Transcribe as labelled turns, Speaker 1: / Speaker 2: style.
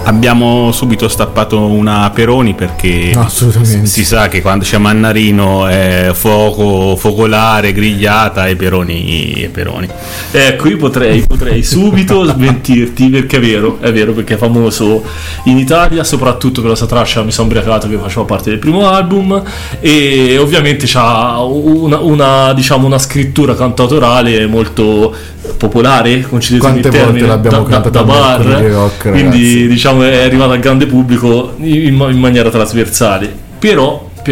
Speaker 1: Abbiamo subito stappato una Peroni perché
Speaker 2: assolutamente
Speaker 1: si sa che quando c'è Mannarino è fuoco, focolare, grigliata e Peroni.
Speaker 3: Ecco, io potrei subito smentirti, perché è vero, perché è famoso in Italia, soprattutto per la sua traccia Mi son ubriacato, che faceva parte del primo album, e ovviamente c'ha una scrittura cantautorale molto popolare, concedetemi il
Speaker 2: quante volte
Speaker 3: termine,
Speaker 2: l'abbiamo cantata
Speaker 3: da bar,
Speaker 2: rock,
Speaker 3: quindi
Speaker 2: ragazzi.
Speaker 3: diciamo è arrivata al grande pubblico in maniera trasversale. Però